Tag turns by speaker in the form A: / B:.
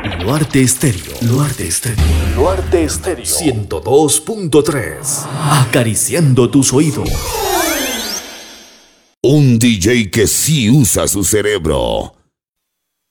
A: Luarte Estéreo. Luarte Estéreo. Luarte Estéreo. 102.3. Acariciando tus oídos.
B: Un DJ que sí usa su cerebro.